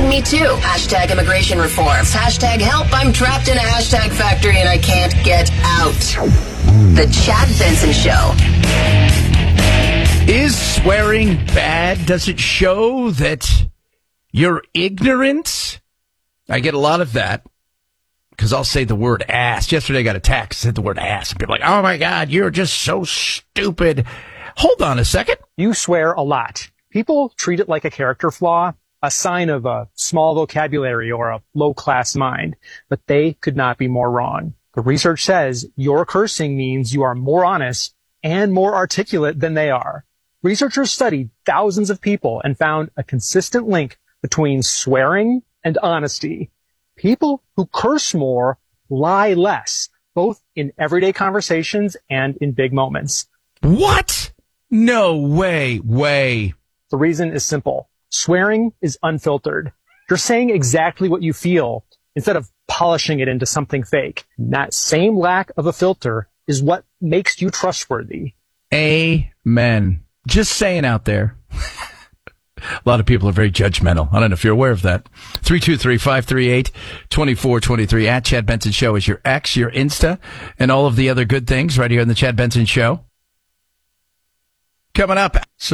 me too. Hashtag immigration reforms. Hashtag help. I'm trapped in a hashtag factory and I can't get out. The Chad Benson Show. Is swearing bad? Does it show that you're ignorant? I get a lot of that because I'll say the word ass. Yesterday I got a text, said the word ass. And people are like, oh my God, you're just so stupid. Hold on a second. You swear a lot. People treat it like a character flaw, a sign of a small vocabulary or a low-class mind. But they could not be more wrong. The research says your cursing means you are more honest and more articulate than they are. Researchers studied thousands of people and found a consistent link between swearing and honesty. People who curse more lie less, both in everyday conversations and in big moments. What? No way. The reason is simple. Swearing is unfiltered. You're saying exactly what you feel instead of polishing it into something fake. And that same lack of a filter is what makes you trustworthy. Amen. Just saying out there. A lot of people are very judgmental. I don't know if you're aware of that. 323-538-2423 at Chad Benson Show is your X, your Insta, and all of the other good things right here on the Chad Benson Show. Coming up. So